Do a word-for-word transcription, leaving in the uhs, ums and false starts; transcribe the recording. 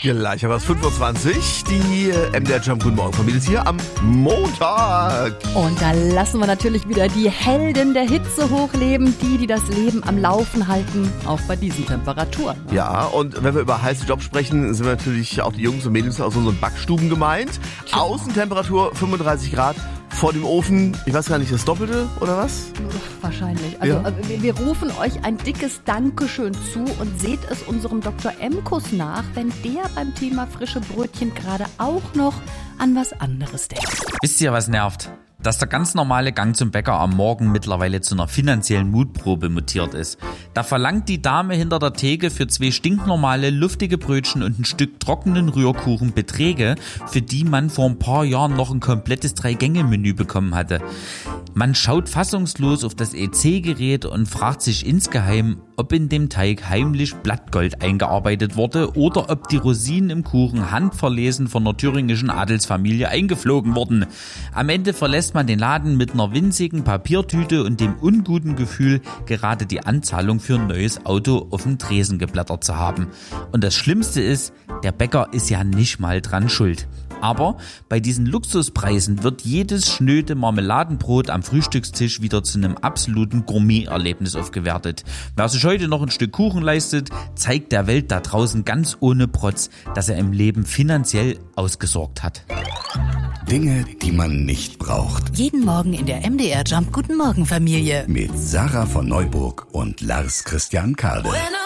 Gleich aber fünf Uhr zwanzig. Die äh, M D R Jump Guten Morgen Familie ist hier am Montag. Und da lassen wir natürlich wieder die Helden der Hitze hochleben, die, die das Leben am Laufen halten, auch bei diesen Temperaturen. Ja, und wenn wir über heiße Jobs sprechen, sind wir natürlich auch die Jungs und Mädels aus unseren Backstuben gemeint. Außentemperatur fünfunddreißig Grad. Vor dem Ofen, ich weiß gar nicht, das Doppelte oder was? Wahrscheinlich. Also Ja. wir, wir rufen euch ein dickes Dankeschön zu und seht es unserem Doktor Emkus nach, wenn der beim Thema frische Brötchen gerade auch noch an was anderes denkt. Wisst ihr, was nervt? Dass der ganz normale Gang zum Bäcker am Morgen mittlerweile zu einer finanziellen Mutprobe mutiert ist. Da verlangt die Dame hinter der Theke für zwei stinknormale, luftige Brötchen und ein Stück trockenen Rührkuchen Beträge, für die man vor ein paar Jahren noch ein komplettes Drei-Gänge-Menü bekommen hatte. Man schaut fassungslos auf das E C-Gerät und fragt sich insgeheim, ob in dem Teig heimlich Blattgold eingearbeitet wurde oder ob die Rosinen im Kuchen handverlesen von einer thüringischen Adelsfamilie eingeflogen wurden. Am Ende verlässt man den Laden mit einer winzigen Papiertüte und dem unguten Gefühl, gerade die Anzahlung für ein neues Auto auf dem Tresen geblättert zu haben. Und das Schlimmste ist, der Bäcker ist ja nicht mal dran schuld. Aber bei diesen Luxuspreisen wird jedes schnöde Marmeladenbrot am Frühstückstisch wieder zu einem absoluten Gourmet-Erlebnis aufgewertet. Wer sich heute noch ein Stück Kuchen leistet, zeigt der Welt da draußen ganz ohne Protz, dass er im Leben finanziell ausgesorgt hat. Dinge, die man nicht braucht. Jeden Morgen in der M D R Jump Guten Morgen Familie. Mit Sarah von Neuburg und Lars Christian Kade.